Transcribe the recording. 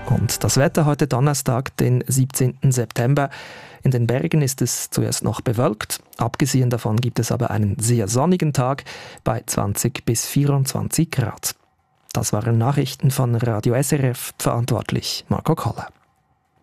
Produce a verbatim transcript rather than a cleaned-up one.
Und das Wetter heute Donnerstag, den siebzehnten September. In den Bergen ist es zuerst noch bewölkt. Abgesehen davon gibt es aber einen sehr sonnigen Tag bei zwanzig bis vierundzwanzig Grad. Das waren Nachrichten von Radio S R F, verantwortlich Marco Koller.